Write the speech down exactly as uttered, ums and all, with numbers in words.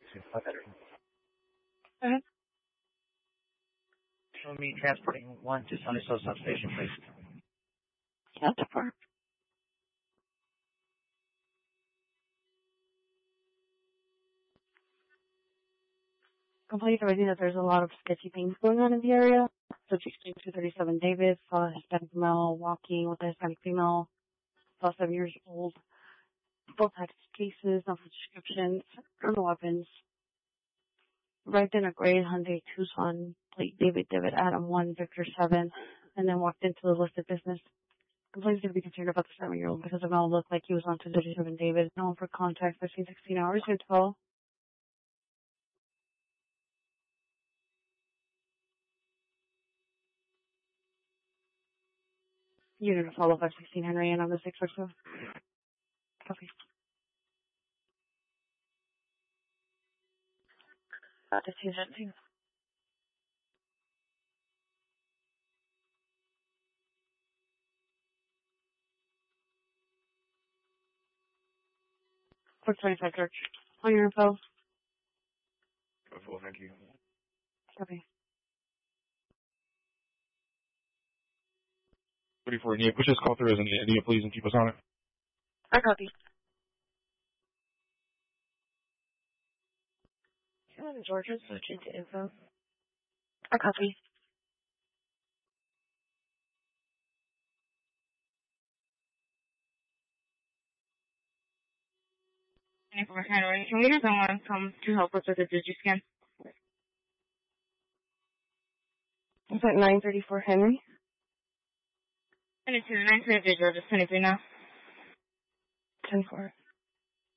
to five bedroom. Go ahead. Show me transporting one to Sunny Soul substation, please. Yeah, that's far. Complaints already that there's a lot of sketchy things going on in the area. So she explained two thirty-seven Davis, saw a Hispanic male walking with a Hispanic female, saw seven years old. Both had cases, no prescriptions, no weapons. Arrived in a gray Hyundai Tucson, plate David David Adam one Victor seven, and then walked into the listed business. Complaints to be concerned about the seven-year-old because the male looked like he was on two thirty-seven David, known for contact fifteen, sixteen hours here to follow. Unit to follow five sixteen Henry and on the six or so. Copy. Uh, decision. four twenty-five Church. On your info. Well, thank you. Copy. thirty-four, Nia, push this call through as Nia, please, and keep us on it. I copy. Seven Georgia, switching to info. I copy. twenty-four Henry, can we have someone come to help us with the DigiScan? Is that nine thirty-four Henry? twenty-two, nine twenty-three Georgia, twenty-three now. ten four.